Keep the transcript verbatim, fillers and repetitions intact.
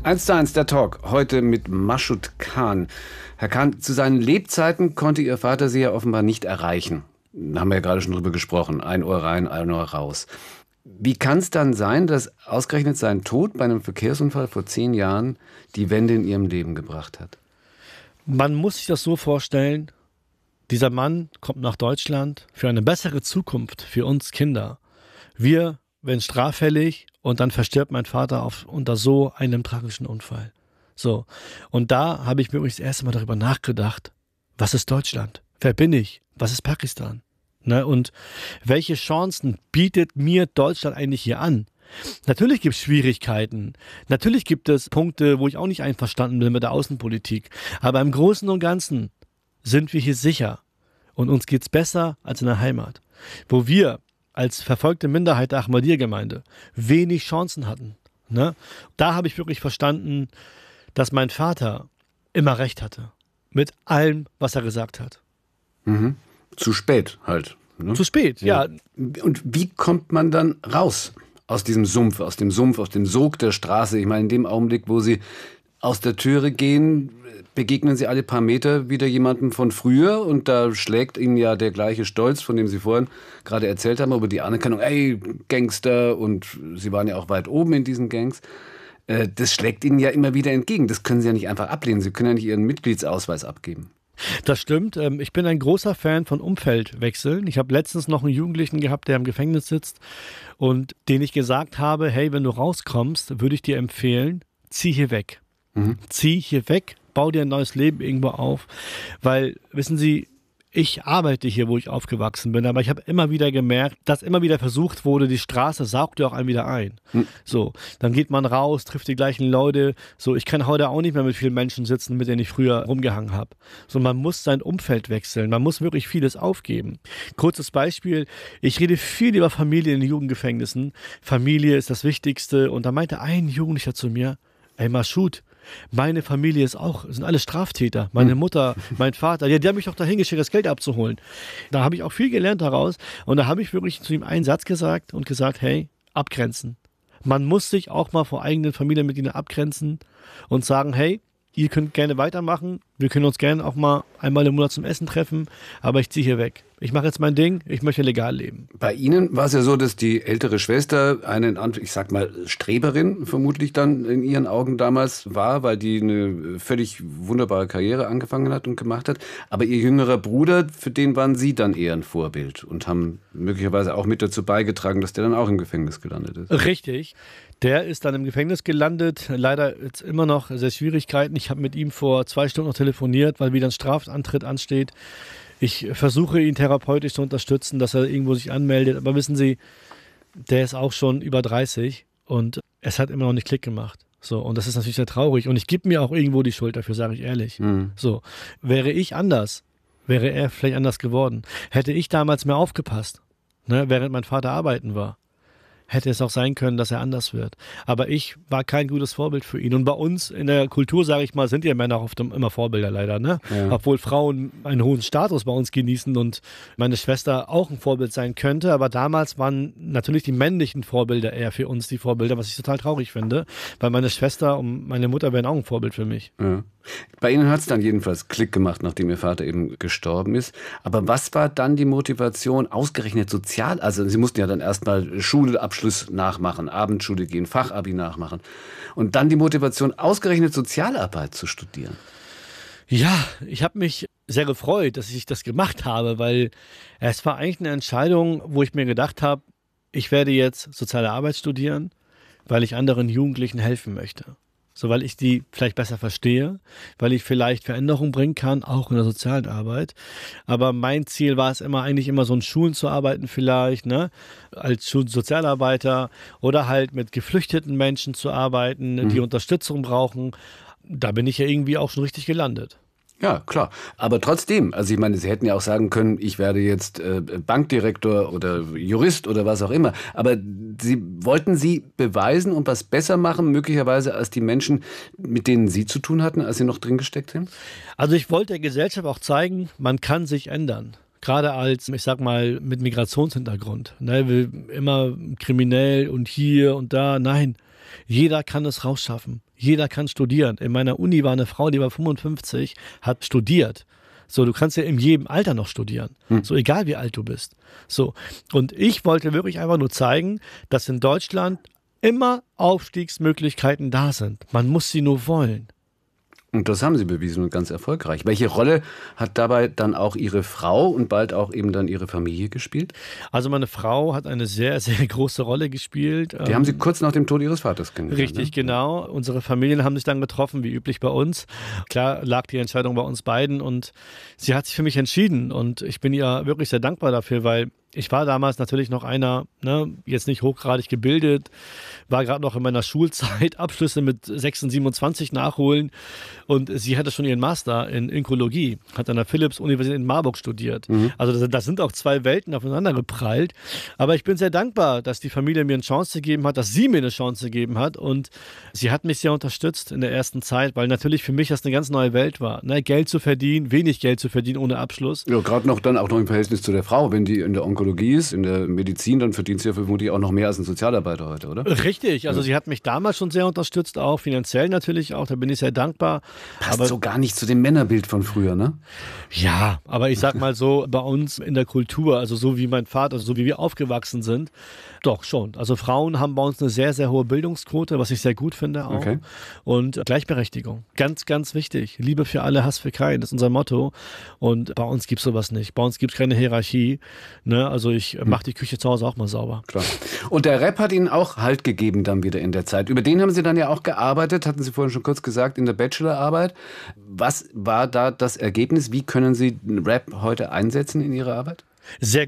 eins zu eins, der Talk, heute mit Maschud Khan. Herr Khan, zu seinen Lebzeiten konnte Ihr Vater Sie ja offenbar nicht erreichen. Da haben wir ja gerade schon drüber gesprochen. Ein Ohr rein, ein Ohr raus. Wie kann es dann sein, dass ausgerechnet sein Tod bei einem Verkehrsunfall vor zehn Jahren die Wende in Ihrem Leben gebracht hat? Man muss sich das so vorstellen, dieser Mann kommt nach Deutschland für eine bessere Zukunft für uns Kinder. Wir werden straffällig und dann verstirbt mein Vater auf, unter so einem tragischen Unfall. So. Und da habe ich mir das erste Mal darüber nachgedacht, was ist Deutschland? Wer bin ich? Was ist Pakistan? Ne? Und welche Chancen bietet mir Deutschland eigentlich hier an? Natürlich gibt es Schwierigkeiten. Natürlich gibt es Punkte, wo ich auch nicht einverstanden bin mit der Außenpolitik. Aber im Großen und Ganzen sind wir hier sicher. Und uns geht's besser als in der Heimat. Wo wir als verfolgte Minderheit der Ahmadiyya-Gemeinde wenig Chancen hatten. Ne? Da habe ich wirklich verstanden, dass mein Vater immer recht hatte. Mit allem, was er gesagt hat. Mhm. Zu spät halt. Ne? Zu spät, ja. ja. Und wie kommt man dann raus aus diesem Sumpf, aus dem Sumpf, aus dem Sog der Straße? Ich meine, in dem Augenblick, wo Sie aus der Türe gehen, begegnen Sie alle paar Meter wieder jemandem von früher und da schlägt Ihnen ja der gleiche Stolz, von dem Sie vorhin gerade erzählt haben, über die Anerkennung, ey, Gangster, und Sie waren ja auch weit oben in diesen Gangs. Das schlägt Ihnen ja immer wieder entgegen. Das können Sie ja nicht einfach ablehnen. Sie können ja nicht Ihren Mitgliedsausweis abgeben. Das stimmt. Ich bin ein großer Fan von Umfeldwechseln. Ich habe letztens noch einen Jugendlichen gehabt, der im Gefängnis sitzt und den ich gesagt habe, hey, wenn du rauskommst, würde ich dir empfehlen, zieh hier weg. Mhm. Zieh hier weg, bau dir ein neues Leben irgendwo auf, weil, wissen Sie, ich arbeite hier, wo ich aufgewachsen bin, aber ich habe immer wieder gemerkt, dass immer wieder versucht wurde, die Straße saugt ja auch einen wieder ein. Hm. So, dann geht man raus, trifft die gleichen Leute. So, ich kann heute auch nicht mehr mit vielen Menschen sitzen, mit denen ich früher rumgehangen habe. So, man muss sein Umfeld wechseln, man muss wirklich vieles aufgeben. Kurzes Beispiel, ich rede viel über Familie in Jugendgefängnissen. Familie ist das Wichtigste und da meinte ein Jugendlicher zu mir, ey Maschud, meine Familie ist auch, sind alle Straftäter. Meine Mutter, mein Vater, die, die haben mich doch dahin geschickt, das Geld abzuholen. Da habe ich auch viel gelernt daraus. Und da habe ich wirklich zu ihm einen Satz gesagt und gesagt, hey, abgrenzen. Man muss sich auch mal vor eigenen Familienmitgliedern abgrenzen und sagen, hey, ihr könnt gerne weitermachen. Wir können uns gerne auch mal einmal im Monat zum Essen treffen, aber ich ziehe hier weg. Ich mache jetzt mein Ding, ich möchte legal leben. Bei Ihnen war es ja so, dass die ältere Schwester eine, ich sag mal, Streberin vermutlich dann in Ihren Augen damals war, weil die eine völlig wunderbare Karriere angefangen hat und gemacht hat. Aber Ihr jüngerer Bruder, für den waren Sie dann eher ein Vorbild und haben möglicherweise auch mit dazu beigetragen, dass der dann auch im Gefängnis gelandet ist. Richtig. Der ist dann im Gefängnis gelandet. Leider jetzt immer noch sehr Schwierigkeiten. Ich habe mit ihm vor zwei Stunden noch telefoniert, weil wieder ein Strafantritt ansteht. Ich versuche ihn therapeutisch zu unterstützen, dass er irgendwo sich anmeldet. Aber wissen Sie, der ist auch schon über dreißig und es hat immer noch nicht Klick gemacht. So, und das ist natürlich sehr traurig. Und ich gebe mir auch irgendwo die Schuld dafür, sage ich ehrlich. Mhm. So, wäre ich anders, wäre er vielleicht anders geworden. Hätte ich damals mehr aufgepasst, ne, während mein Vater arbeiten war, hätte es auch sein können, dass er anders wird. Aber ich war kein gutes Vorbild für ihn. Und bei uns in der Kultur, sage ich mal, sind ja Männer oft immer Vorbilder leider, ne? Ja. Obwohl Frauen einen hohen Status bei uns genießen und meine Schwester auch ein Vorbild sein könnte. Aber damals waren natürlich die männlichen Vorbilder eher für uns die Vorbilder, was ich total traurig finde. Weil meine Schwester und meine Mutter wären auch ein Vorbild für mich. Ja. Bei Ihnen hat es dann jedenfalls Klick gemacht, nachdem Ihr Vater eben gestorben ist. Aber was war dann die Motivation, ausgerechnet sozial? Also Sie mussten ja dann erstmal Schulabschluss nachmachen, Abendschule gehen, Fachabi nachmachen. Und dann die Motivation, ausgerechnet Sozialarbeit zu studieren. Ja, ich habe mich sehr gefreut, dass ich das gemacht habe, weil es war eigentlich eine Entscheidung, wo ich mir gedacht habe, ich werde jetzt soziale Arbeit studieren, weil ich anderen Jugendlichen helfen möchte. So, weil ich die vielleicht besser verstehe, weil ich vielleicht Veränderung bringen kann, auch in der sozialen Arbeit. Aber mein Ziel war es immer, eigentlich immer so in Schulen zu arbeiten vielleicht, ne, als Schulsozialarbeiter oder halt mit geflüchteten Menschen zu arbeiten, mhm. die Unterstützung brauchen. Da bin ich ja irgendwie auch schon richtig gelandet. Ja, klar. Aber trotzdem, also ich meine, Sie hätten ja auch sagen können, ich werde jetzt äh, Bankdirektor oder Jurist oder was auch immer. Aber Sie wollten Sie beweisen und was besser machen, möglicherweise als die Menschen, mit denen Sie zu tun hatten, als Sie noch drin gesteckt sind? Also ich wollte der Gesellschaft auch zeigen, man kann sich ändern. Gerade als, ich sag mal, mit Migrationshintergrund. Ne, immer kriminell und hier und da. Nein, Jeder kann es rausschaffen. Jeder kann studieren. In meiner Uni war eine Frau, die war fünfundfünfzig, hat studiert. So, du kannst ja in jedem Alter noch studieren. Hm. So, egal wie alt du bist. So. Und ich wollte wirklich einfach nur zeigen, dass in Deutschland immer Aufstiegsmöglichkeiten da sind. Man muss sie nur wollen. Und das haben Sie bewiesen und ganz erfolgreich. Welche Rolle hat dabei dann auch Ihre Frau und bald auch eben dann Ihre Familie gespielt? Also meine Frau hat eine sehr, sehr große Rolle gespielt. Die haben Sie kurz nach dem Tod Ihres Vaters kennengelernt. Richtig, ne? genau. Unsere Familien haben sich dann getroffen, wie üblich bei uns. Klar lag die Entscheidung bei uns beiden und sie hat sich für mich entschieden. Und ich bin ihr wirklich sehr dankbar dafür, weil ich war damals natürlich noch einer, ne, jetzt nicht hochgradig gebildet, war gerade noch in meiner Schulzeit, Abschlüsse mit sechsundzwanzig, siebenundzwanzig nachholen und sie hatte schon ihren Master in Ökologie, hat an der Philipps-Universität in Marburg studiert. Mhm. Also das, das sind auch zwei Welten aufeinander geprallt, aber ich bin sehr dankbar, dass die Familie mir eine Chance gegeben hat, dass sie mir eine Chance gegeben hat und sie hat mich sehr unterstützt in der ersten Zeit, weil natürlich für mich das eine ganz neue Welt war, ne, Geld zu verdienen, wenig Geld zu verdienen ohne Abschluss. Ja, gerade noch dann auch noch im Verhältnis zu der Frau, wenn die in der Onkologie ist, in der Medizin, dann verdient sie ja vermutlich auch noch mehr als ein Sozialarbeiter heute, oder? Richtig, also ja. Sie hat mich damals schon sehr unterstützt, auch finanziell natürlich auch, da bin ich sehr dankbar. Passt aber so gar nicht zu dem Männerbild von früher, ne? Ja, aber ich sag mal so, bei uns in der Kultur, also so wie mein Vater, also so wie wir aufgewachsen sind, doch schon. Also Frauen haben bei uns eine sehr, sehr hohe Bildungsquote, was ich sehr gut finde auch. Okay. Und Gleichberechtigung, ganz, ganz wichtig. Liebe für alle, Hass für keinen, das ist unser Motto. Und bei uns gibt es sowas nicht. Bei uns gibt es keine Hierarchie. Ne? Also ich mache die Küche zu Hause auch mal sauber. Klar. Und der Rap hat Ihnen auch Halt gegeben dann wieder in der Zeit. Über den haben Sie dann ja auch gearbeitet, hatten Sie vorhin schon kurz gesagt, in der Bachelorarbeit. Was war da das Ergebnis? Wie können Sie Rap heute einsetzen in Ihrer Arbeit? Sehr